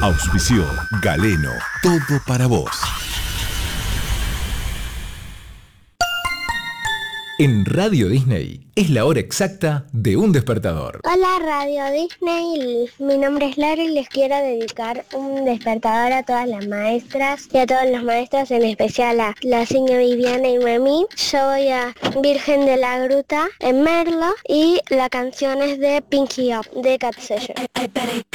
Auspició Galeno, todo para vos. En Radio Disney es la hora exacta de un despertador. Hola Radio Disney, mi nombre es Lara y les quiero dedicar un despertador a todas las maestras y a todos los maestros, en especial a la señora Viviana y Mami. Yo voy a Virgen de la Gruta en Merlo y la canción es de Pinky Up de Cat Session.